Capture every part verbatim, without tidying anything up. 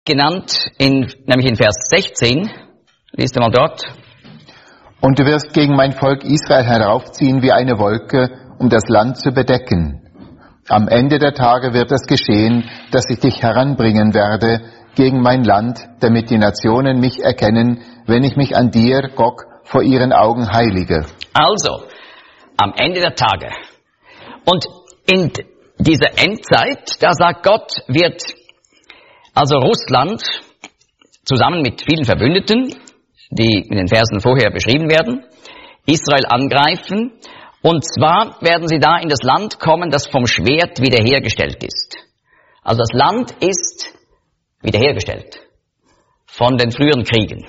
genannt, in, nämlich in Vers sechzehn. Liest mal dort. Und du wirst gegen mein Volk Israel heraufziehen wie eine Wolke, um das Land zu bedecken. Am Ende der Tage wird es geschehen, dass ich dich heranbringen werde gegen mein Land, damit die Nationen mich erkennen, wenn ich mich an dir, Gog, vor ihren Augen heilige. Also, am Ende der Tage. Und in dieser Endzeit, da sagt Gott, wird also Russland zusammen mit vielen Verbündeten, die in den Versen vorher beschrieben werden, Israel angreifen. Und zwar werden sie da in das Land kommen, das vom Schwert wiederhergestellt ist. Also das Land ist wiederhergestellt von den früheren Kriegen.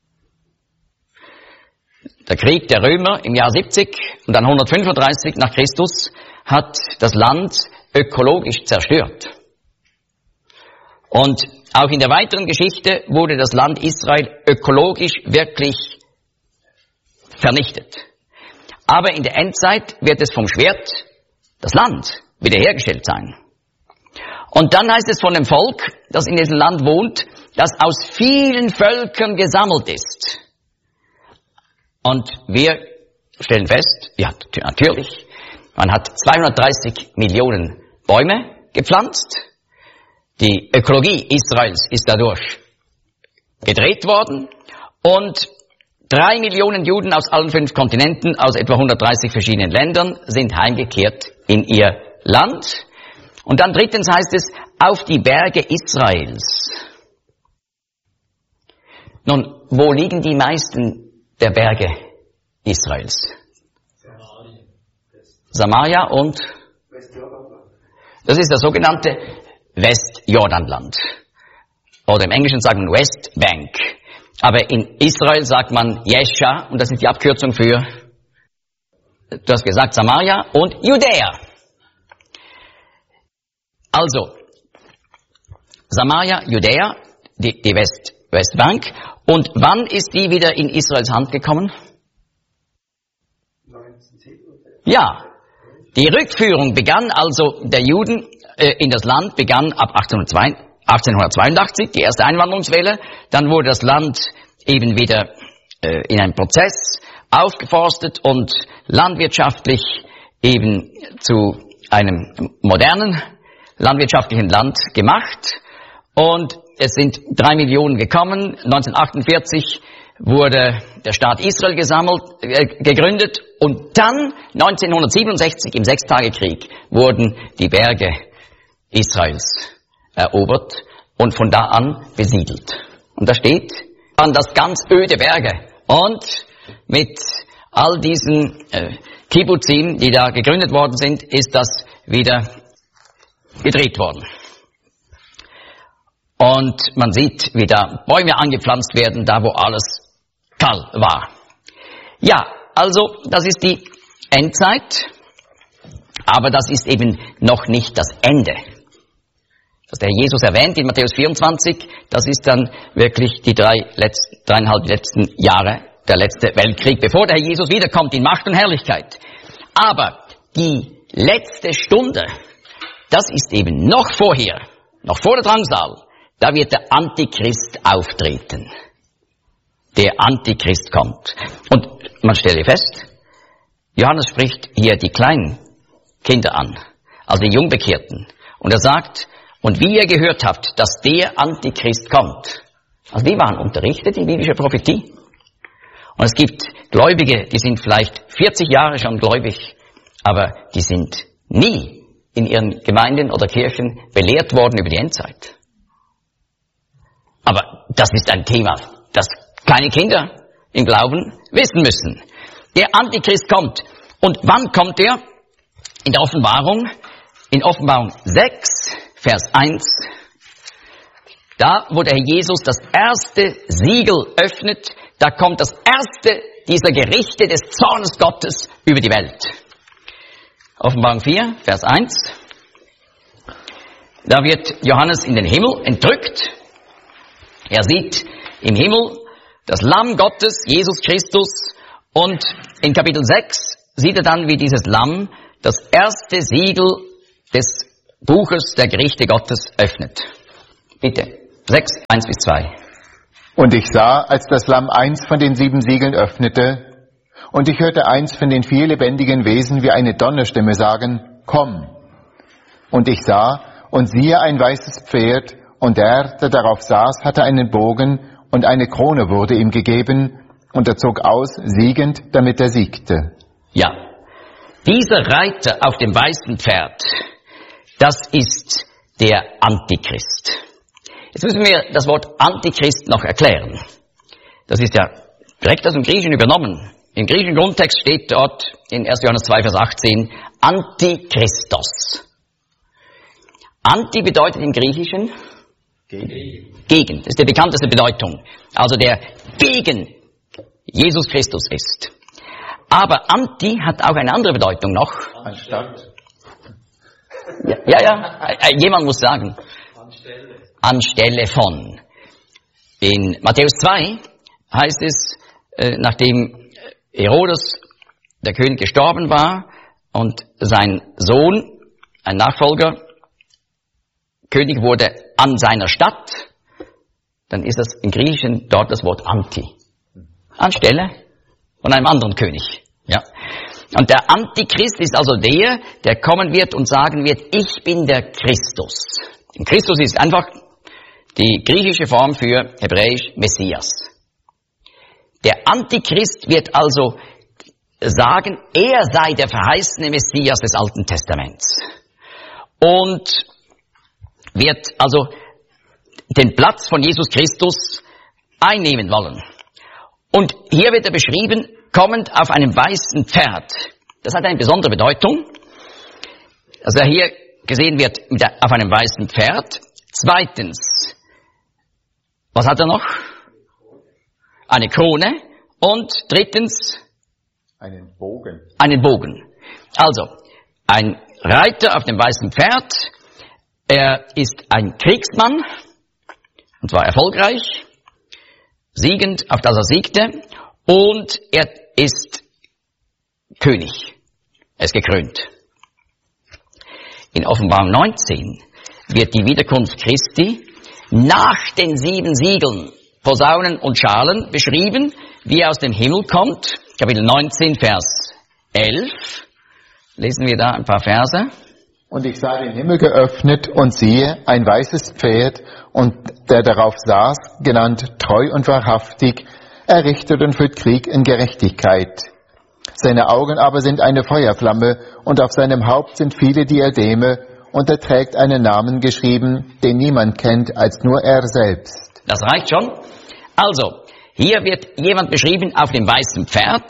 Der Krieg der Römer im Jahr siebzig und dann hundertfünfunddreißig nach Christus hat das Land ökologisch zerstört. Und auch in der weiteren Geschichte wurde das Land Israel ökologisch wirklich vernichtet. Aber in der Endzeit wird es vom Schwert, das Land, wiederhergestellt sein. Und dann heißt es von dem Volk, das in diesem Land wohnt, das aus vielen Völkern gesammelt ist. Und wir stellen fest, ja, natürlich, man hat zweihundertdreißig Millionen Bäume gepflanzt. Die Ökologie Israels ist dadurch gedreht worden. Und drei Millionen Juden aus allen fünf Kontinenten, aus etwa hundertdreißig verschiedenen Ländern, sind heimgekehrt in ihr Land. Und dann drittens heißt es, auf die Berge Israels. Nun, wo liegen die meisten der Berge Israels? Samaria und? Das ist das sogenannte Westjordanland. Oder im Englischen sagt man Westbank. Aber in Israel sagt man Jescha, und das ist die Abkürzung für, du hast gesagt, Samaria und Judäa. Also, Samaria, Judäa, die, die West, Westbank. Und wann ist die wieder in Israels Hand gekommen? Ja, die Rückführung begann also der Juden äh, in das Land, begann ab achtzehnhundertzweiundachtzig, die erste Einwanderungswelle. Dann wurde das Land eben wieder äh, in einem Prozess aufgeforstet und landwirtschaftlich eben zu einem modernen landwirtschaftlichen Land gemacht. Und es sind drei Millionen gekommen. neunzehnhundertachtundvierzig wurde der Staat Israel gesammelt, äh, gegründet. Und dann neunzehnhundertsiebenundsechzig im Sechstagekrieg wurden die Berge Israels erobert und von da an besiedelt. Und da steht dann das ganz öde Berge. Und mit all diesen äh, Kibbutzim, die da gegründet worden sind, ist das wieder gedreht worden. Und man sieht, wie da Bäume angepflanzt werden, da wo alles kahl war. Ja, also das ist die Endzeit, aber das ist eben noch nicht das Ende. Was der Jesus erwähnt in Matthäus vierundzwanzig, das ist dann wirklich die drei letzten, dreieinhalb letzten Jahre, der letzte Weltkrieg, bevor der Herr Jesus wiederkommt in Macht und Herrlichkeit. Aber die letzte Stunde, das ist eben noch vorher, noch vor der Drangsal, da wird der Antichrist auftreten. Der Antichrist kommt. Und man stelle fest, Johannes spricht hier die kleinen Kinder an, also die Jungbekehrten. Und er sagt, und wie ihr gehört habt, dass der Antichrist kommt. Also die waren unterrichtet in biblischer Prophetie. Und es gibt Gläubige, die sind vielleicht vierzig Jahre schon gläubig, aber die sind nie in ihren Gemeinden oder Kirchen belehrt worden über die Endzeit. Aber das ist ein Thema, das kleine Kinder im Glauben wissen müssen. Der Antichrist kommt. Und wann kommt er? In der Offenbarung, in Offenbarung sechs, Vers eins, da, wo der Herr Jesus das erste Siegel öffnet, da kommt das erste dieser Gerichte des Zornes Gottes über die Welt. Offenbarung vier, Vers eins, da wird Johannes in den Himmel entrückt. Er sieht im Himmel das Lamm Gottes, Jesus Christus, und in Kapitel sechs sieht er dann, wie dieses Lamm das erste Siegel des Buches der Gerichte Gottes öffnet. Bitte. sechs, eins bis zwei. Und ich sah, als das Lamm eins von den sieben Siegeln öffnete, und ich hörte eins von den vier lebendigen Wesen wie eine Donnerstimme sagen, komm. Und ich sah, und siehe ein weißes Pferd, und der, der darauf saß, hatte einen Bogen, und eine Krone wurde ihm gegeben, und er zog aus, siegend, damit er siegte. Ja, dieser Reiter auf dem weißen Pferd, das ist der Antichrist. Jetzt müssen wir das Wort Antichrist noch erklären. Das ist ja direkt aus dem Griechischen übernommen. Im griechischen Grundtext steht dort in erster Johannes zwei, Vers achtzehn, Antichristos. Anti bedeutet im Griechischen Gegen. Gegen. Das ist die bekannteste Bedeutung. Also der gegen Jesus Christus ist. Aber Anti hat auch eine andere Bedeutung noch. Anstatt. Ja, ja, ja. Jemand muss sagen. Anstelle. Anstelle von. In Matthäus zwei heißt es, äh, nachdem Herodes, der König, gestorben war und sein Sohn, ein Nachfolger, König wurde an seiner Stadt, dann ist das im Griechischen dort das Wort Anti. Anstelle von einem anderen König. Ja. Und der Antichrist ist also der, der kommen wird und sagen wird, ich bin der Christus. Und Christus ist einfach die griechische Form für hebräisch Messias. Der Antichrist wird also sagen, er sei der verheißene Messias des Alten Testaments. Und wird also den Platz von Jesus Christus einnehmen wollen. Und hier wird er beschrieben, kommend auf einem weißen Pferd. Das hat eine besondere Bedeutung. Also hier gesehen wird auf einem weißen Pferd. Zweitens, was hat er noch? Eine Krone. Und drittens, einen Bogen. Einen Bogen. Also, ein Reiter auf dem weißen Pferd. Er ist ein Kriegsmann, und zwar erfolgreich, siegend, auf das er siegte, und er ist König. Er ist gekrönt. In Offenbarung neunzehn wird die Wiederkunft Christi nach den sieben Siegeln, Posaunen und Schalen beschrieben, wie er aus dem Himmel kommt. Kapitel neunzehn, Vers elf. Lesen wir da ein paar Verse. Und ich sah den Himmel geöffnet und siehe ein weißes Pferd und der darauf saß, genannt treu und wahrhaftig, errichtet und führt Krieg in Gerechtigkeit. Seine Augen aber sind eine Feuerflamme und auf seinem Haupt sind viele Diademe und er trägt einen Namen geschrieben, den niemand kennt als nur er selbst. Das reicht schon. Also, hier wird jemand beschrieben auf dem weißen Pferd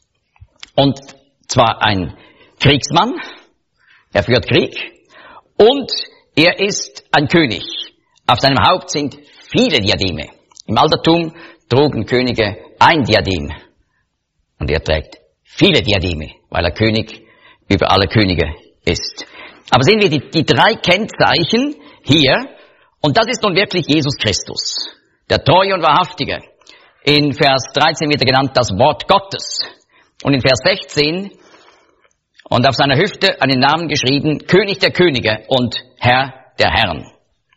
und zwar ein Kriegsmann. Er führt Krieg und er ist ein König. Auf seinem Haupt sind viele Diademe. Im Altertum trugen Könige ein Diadem und er trägt viele Diademe, weil er König über alle Könige ist. Aber sehen wir die, die drei Kennzeichen hier und das ist nun wirklich Jesus Christus, der Treue und Wahrhaftige. In Vers dreizehn wird er genannt das Wort Gottes und in Vers sechzehn und auf seiner Hüfte einen Namen geschrieben, König der Könige und Herr der Herren.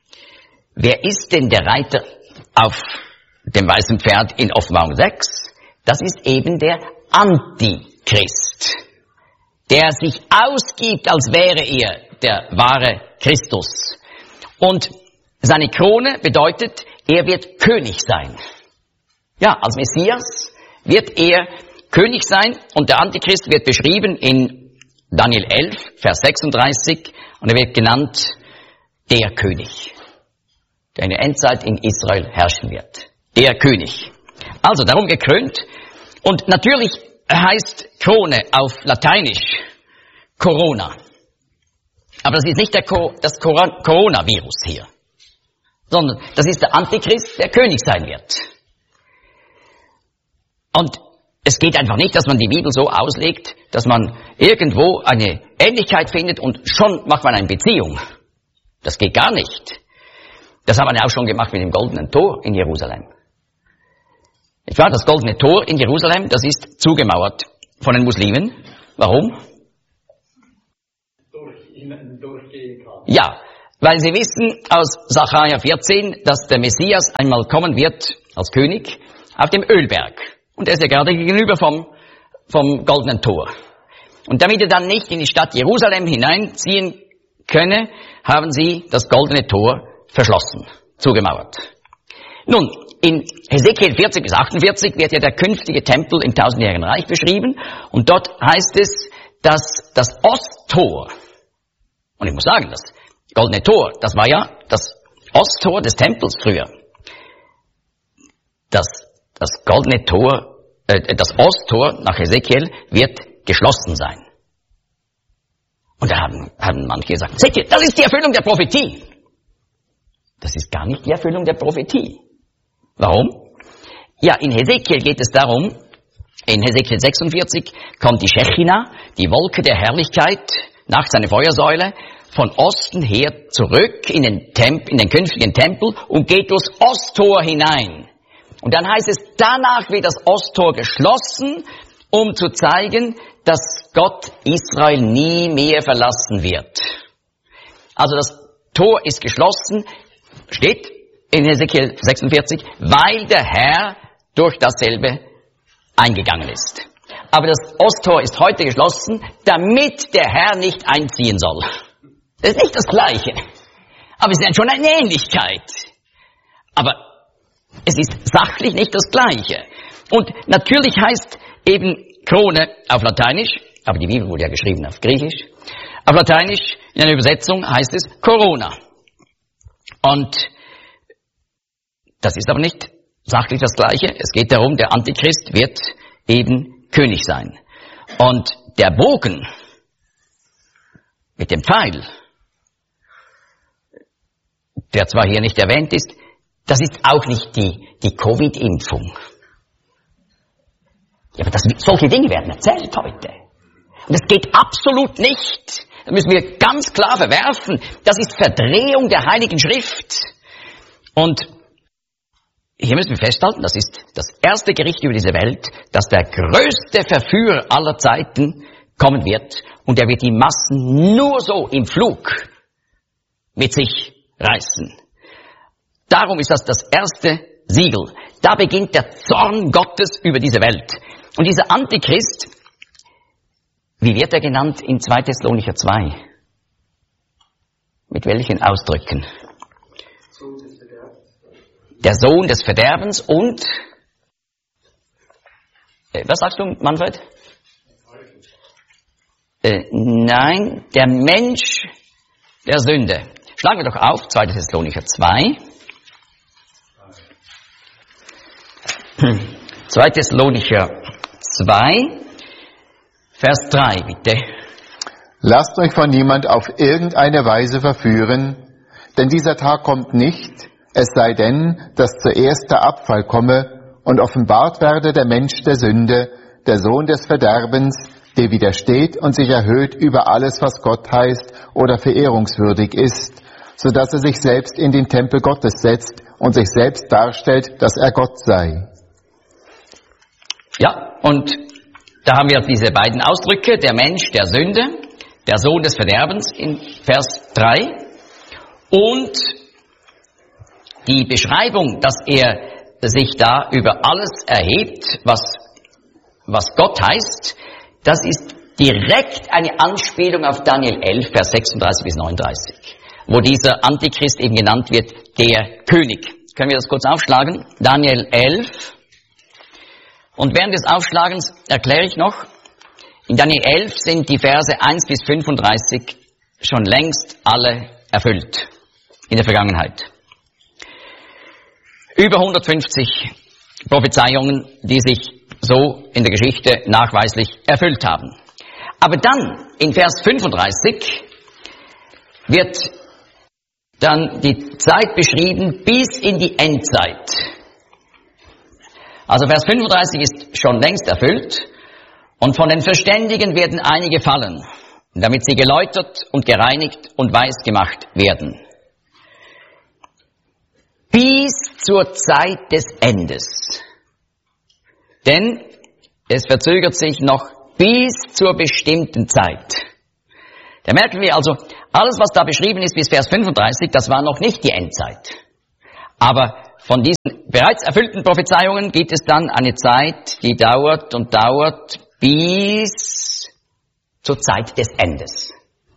Wer ist denn der Reiter auf dem weißen Pferd in Offenbarung sechs? Das ist eben der Antichrist, der sich ausgibt, als wäre er der wahre Christus. Und seine Krone bedeutet, er wird König sein. Ja, als Messias wird er König sein und der Antichrist wird beschrieben in Daniel elf, Vers sechsunddreißig, und er wird genannt der König, der in der Endzeit in Israel herrschen wird. Der König. Also darum gekrönt. Und natürlich heißt Krone auf Lateinisch Corona. Aber das ist nicht der Co- das Coronavirus hier, sondern das ist der Antichrist, der König sein wird. Und es geht einfach nicht, dass man die Bibel so auslegt, dass man irgendwo eine Ähnlichkeit findet und schon macht man eine Beziehung. Das geht gar nicht. Das haben wir ja auch schon gemacht mit dem Goldenen Tor in Jerusalem. Ich war das Goldene Tor in Jerusalem, das ist zugemauert von den Muslimen. Warum? Durch innen durchgehen kann. Ja, weil sie wissen aus Sacharja vierzehn, dass der Messias einmal kommen wird als König auf dem Ölberg. Und er ist ja gerade gegenüber vom, vom Goldenen Tor. Und damit er dann nicht in die Stadt Jerusalem hineinziehen könne, haben sie das Goldene Tor verschlossen, zugemauert. Nun, in Hesekiel vierzig bis achtundvierzig wird ja der künftige Tempel im tausendjährigen Reich beschrieben. Und dort heißt es, dass das Osttor, und ich muss sagen, das Goldene Tor, das war ja das Osttor des Tempels früher. Das, das Goldene Tor, äh, das Osttor nach Hesekiel wird geschlossen sein. Und da haben, haben manche gesagt, seht ihr, das ist die Erfüllung der Prophetie. Das ist gar nicht die Erfüllung der Prophetie. Warum? Ja, in Hesekiel geht es darum, in Hesekiel sechsundvierzig kommt die Schechina, die Wolke der Herrlichkeit, nach seiner Feuersäule, von Osten her zurück in den, Temp- in den künftigen Tempel und geht durchs Osttor hinein. Und dann heißt es, danach wird das Osttor geschlossen, um zu zeigen, dass Gott Israel nie mehr verlassen wird. Also das Tor ist geschlossen, steht in Hesekiel sechsundvierzig, weil der Herr durch dasselbe eingegangen ist. Aber das Osttor ist heute geschlossen, damit der Herr nicht einziehen soll. Das ist nicht das Gleiche. Aber es ist schon eine Ähnlichkeit. Aber es ist sachlich nicht das Gleiche. Und natürlich heißt eben Krone auf Lateinisch, aber die Bibel wurde ja geschrieben auf Griechisch, auf Lateinisch, in einer Übersetzung heißt es Corona. Und das ist aber nicht sachlich das Gleiche. Es geht darum, der Antichrist wird eben König sein. Und der Bogen mit dem Pfeil, der zwar hier nicht erwähnt ist, das ist auch nicht die, die Covid-Impfung. Ja, aber das, solche Dinge werden erzählt heute. Und es geht absolut nicht. Das müssen wir ganz klar verwerfen. Das ist Verdrehung der Heiligen Schrift. Und hier müssen wir festhalten, das ist das erste Gericht über diese Welt, dass der größte Verführer aller Zeiten kommen wird. Und er wird die Massen nur so im Flug mit sich reißen. Darum ist das das erste Siegel. Da beginnt der Zorn Gottes über diese Welt. Und dieser Antichrist, wie wird er genannt in zwei Thessalonicher zwei? Mit welchen Ausdrücken? Der Sohn des Verderbens und, äh, was sagst du, Manfred? Äh, nein, der Mensch der Sünde. Schlagen wir doch auf, zwei Thessalonicher zwei. zwei Thessalonicher zwei, Vers drei, bitte. Lasst euch von niemand auf irgendeine Weise verführen, denn dieser Tag kommt nicht, es sei denn, dass zuerst der Abfall komme und offenbart werde der Mensch der Sünde, der Sohn des Verderbens, der widersteht und sich erhöht über alles, was Gott heißt oder verehrungswürdig ist, so dass er sich selbst in den Tempel Gottes setzt und sich selbst darstellt, dass er Gott sei. Ja, und da haben wir diese beiden Ausdrücke, der Mensch der Sünde, der Sohn des Verderbens in Vers drei und die Beschreibung, dass er sich da über alles erhebt, was, was Gott heißt, das ist direkt eine Anspielung auf Daniel elf, Vers sechsunddreißig bis neununddreißig, wo dieser Antichrist eben genannt wird, der König. Können wir das kurz aufschlagen? Daniel elf. Und während des Aufschlagens erkläre ich noch, in Daniel elf sind die Verse eins bis fünfunddreißig schon längst alle erfüllt in der Vergangenheit. Über hundertfünfzig Prophezeiungen, die sich so in der Geschichte nachweislich erfüllt haben. Aber dann, in Vers fünfunddreißig, wird dann die Zeit beschrieben bis in die Endzeit. Also Vers fünfunddreißig ist schon längst erfüllt und von den Verständigen werden einige fallen, damit sie geläutert und gereinigt und weiß gemacht werden. Bis zur Zeit des Endes. Denn es verzögert sich noch bis zur bestimmten Zeit. Da merken wir also, Alles, was da beschrieben ist bis Vers fünfunddreißig, das war noch nicht die Endzeit. Aber von diesen bereits erfüllten Prophezeiungen gibt es dann eine Zeit, die dauert und dauert bis zur Zeit des Endes.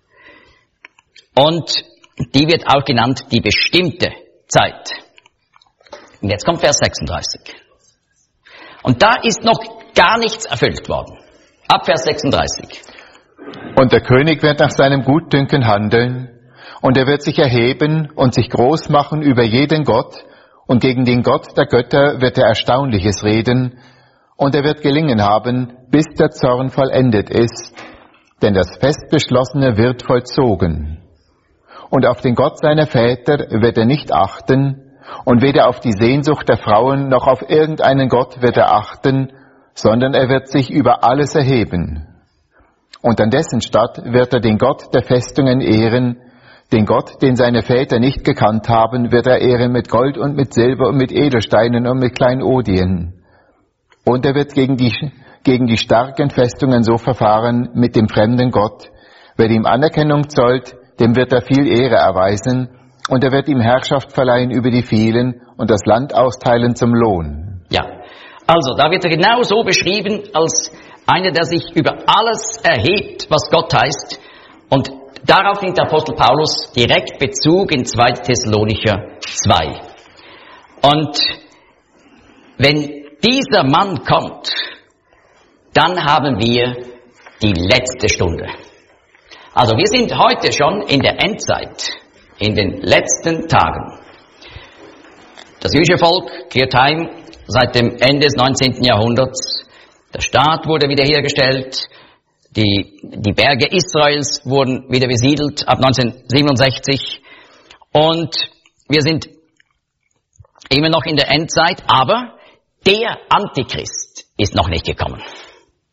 Und die wird auch genannt die bestimmte Zeit. Und jetzt kommt Vers sechsunddreißig. Und da ist noch gar nichts erfüllt worden. Ab Vers sechsunddreißig. Und der König wird nach seinem Gutdünken handeln, und er wird sich erheben und sich groß machen über jeden Gott, und gegen den Gott der Götter wird er Erstaunliches reden, und er wird gelingen haben, bis der Zorn vollendet ist, denn das Festbeschlossene wird vollzogen. Und auf den Gott seiner Väter wird er nicht achten, und weder auf die Sehnsucht der Frauen noch auf irgendeinen Gott wird er achten, sondern er wird sich über alles erheben. Und an dessen Statt wird er den Gott der Festungen ehren, den Gott, den seine Väter nicht gekannt haben, wird er ehren mit Gold und mit Silber und mit Edelsteinen und mit Kleinodien. Und er wird gegen die, gegen die starken Festungen so verfahren mit dem fremden Gott. Wer ihm Anerkennung zollt, dem wird er viel Ehre erweisen, und er wird ihm Herrschaft verleihen über die vielen und das Land austeilen zum Lohn. Ja, also da wird er genau so beschrieben als einer, der sich über alles erhebt, was Gott heißt. Und darauf nimmt der Apostel Paulus direkt Bezug in zweiter Thessalonicher zwei. Und wenn dieser Mann kommt, dann haben wir die letzte Stunde. Also wir sind heute schon in der Endzeit, in den letzten Tagen. Das jüdische Volk kehrt heim seit dem Ende des neunzehnten Jahrhunderts. Der Staat wurde wiederhergestellt. Die, die Berge Israels wurden wieder besiedelt ab neunzehnhundertsiebenundsechzig. Und wir sind immer noch in der Endzeit, aber der Antichrist ist noch nicht gekommen.